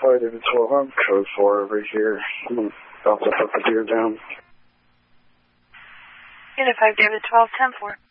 5 David 12, I'm code 4 over here. I'm going to drop the deer down. Unit 5 David 12, 10-4.